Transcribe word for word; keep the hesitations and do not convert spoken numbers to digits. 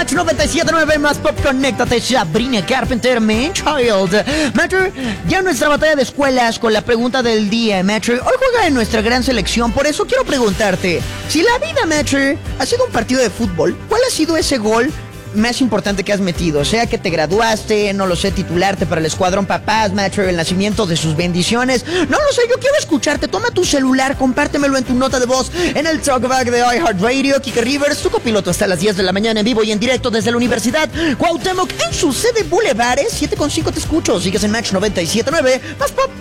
Match noventa y siete punto nueve más pop, conéctate, Sabrina Carpenter, Man Child. Matter, ya nuestra batalla de escuelas con la pregunta del día, Matter. Hoy juega en nuestra gran selección, por eso quiero preguntarte, si la vida, Matter, ha sido un partido de fútbol, ¿cuál ha sido ese gol más importante que has metido? Sea que te graduaste, no lo sé, titularte para el escuadrón papás, Matter, el nacimiento de sus bendiciones. No lo sé, yo quiero escucharte. Toma tu celular, compártemelo en tu nota de voz en el Talkback de iHeartRadio. Kike Rivers, tu copiloto, hasta las diez de la mañana en vivo y en directo desde la Universidad Cuauhtémoc en su sede Bulevares. siete con cinco te escucho. Sigues en Match noventa y siete punto nueve. Más pop.